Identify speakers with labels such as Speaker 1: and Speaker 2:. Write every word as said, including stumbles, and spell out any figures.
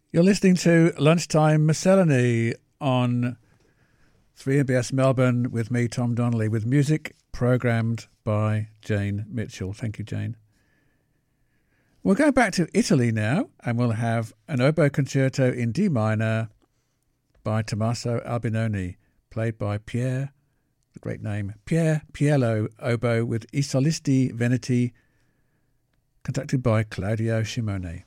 Speaker 1: You're listening to Lunchtime Miscellany on three M B S Melbourne with me, Tom Donnelly, with music programmed by Jane Mitchell. Thank you, Jane. We're going back to Italy now, and we'll have an oboe concerto in D minor by Tommaso Albinoni, played by Pier, the great name, Pier Piello oboe with I Solisti Veneti, conducted by Claudio Shimone.